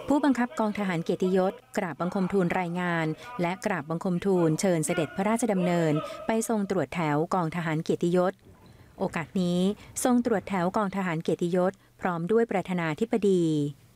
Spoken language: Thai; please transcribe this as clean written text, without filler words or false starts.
ผู้บังคับกองทหารเกียรติยศกราบบังคมทูลรายงานและกราบบังคมทูลเชิญเสด็จพระราชดำเนินไปทรงตรวจแถวกองทหารเกียรติยศโอกาสนี้ทรงตรวจแถวกองทหารเกียรติยศพร้อมด้วยประธานาธิบดี